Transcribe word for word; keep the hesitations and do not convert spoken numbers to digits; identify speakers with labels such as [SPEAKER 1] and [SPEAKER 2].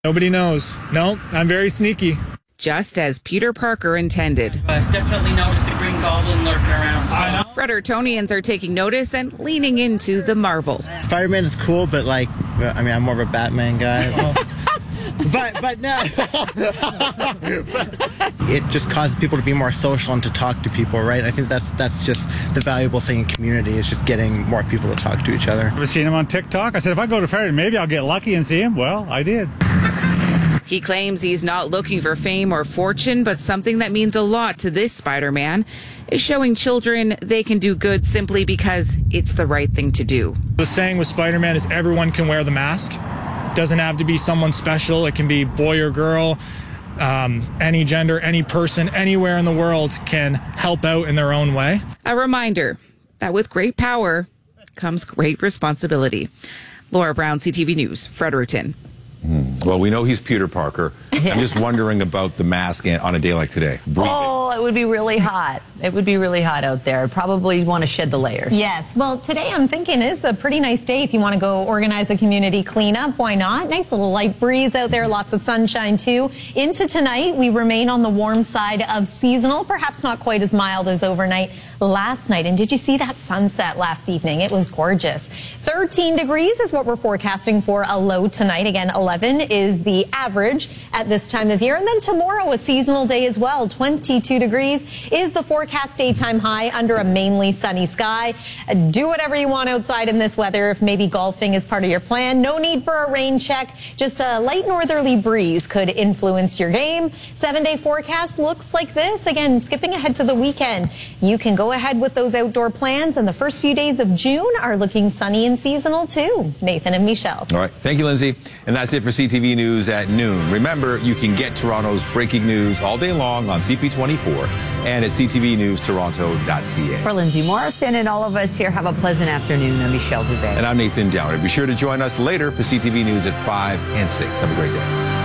[SPEAKER 1] Nobody knows. No, I'm very sneaky.
[SPEAKER 2] Just as Peter Parker intended.
[SPEAKER 3] I definitely noticed the Green Goblin lurking around. So. I know.
[SPEAKER 2] Freddertonians are taking notice and leaning into the Marvel.
[SPEAKER 4] Spider-Man is cool, but like, I mean, I'm more of a Batman guy. but but no. It just causes people to be more social and to talk to people, right? I think that's that's just the valuable thing in community, is just getting more people to talk to each other.
[SPEAKER 5] I've seen him on TikTok. I said, if I go to Freddy, maybe I'll get lucky and see him. Well, I did.
[SPEAKER 2] He claims he's not looking for fame or fortune, but something that means a lot to this Spider-Man is showing children they can do good simply because it's the right thing to do.
[SPEAKER 1] The saying with Spider-Man is everyone can wear the mask. It doesn't have to be someone special. It can be boy or girl, um, any gender, any person, anywhere in the world can help out in their own way.
[SPEAKER 2] A reminder that with great power comes great responsibility. Laura Brown, C T V News, Fredericton.
[SPEAKER 6] Mm. Well, we know he's Peter Parker. I'm just wondering about the mask on a day like today. Breathing.
[SPEAKER 7] Oh, it would be really hot. It would be really hot out there. Probably want to shed the layers.
[SPEAKER 8] Yes. Well, today I'm thinking is a pretty nice day if you want to go organize a community cleanup. Why not? Nice little light breeze out there. Lots of sunshine, too. Into tonight, we remain on the warm side of seasonal. Perhaps not quite as mild as overnight last night. And did you see that sunset last evening? It was gorgeous. thirteen degrees is what we're forecasting for a low tonight. Again, eleven is the average at this time of year. And then tomorrow, a seasonal day as well. twenty-two degrees is the forecast daytime high under a mainly sunny sky. Do whatever you want outside in this weather. If maybe golfing is part of your plan, no need for a rain check. Just a light northerly breeze could influence your game. Seven-day forecast looks like this. Again, skipping ahead to the weekend. You can go ahead with those outdoor plans, and the first few days of June are looking sunny and seasonal too. Nathan and Michelle.
[SPEAKER 6] All right. Thank you, Lindsay. And that's it for C T V News at noon. Remember, you can get Toronto's breaking news all day long on C P twenty-four and at c t v news toronto dot c a.
[SPEAKER 7] For Lindsay Morrison and all of us here, have a pleasant afternoon. I'm Michelle Dubé.
[SPEAKER 6] And I'm Nathan Downer. Be sure to join us later for C T V News at five and six. Have a great day.